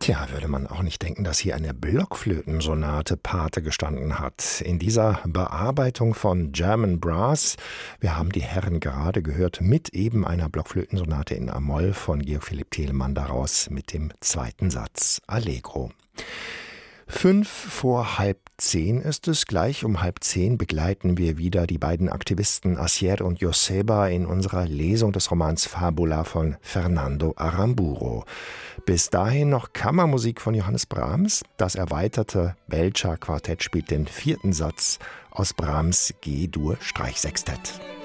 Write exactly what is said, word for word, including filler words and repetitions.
Tja, würde man auch nicht denken, dass hier eine Blockflötensonate Pate gestanden hat. In dieser Bearbeitung von German Brass, wir haben die Herren gerade gehört, mit eben einer Blockflötensonate in A-Moll von Georg Philipp Telemann, daraus mit dem zweiten Satz Allegro. Fünf vor halb zehn ist es. Gleich um halb zehn begleiten wir wieder die beiden Aktivisten Asier und Joseba in unserer Lesung des Romans Fabula von Fernando Aramburu. Bis dahin noch Kammermusik von Johannes Brahms. Das erweiterte Belcher Quartett spielt den vierten Satz aus Brahms G-Dur-Streichsextett.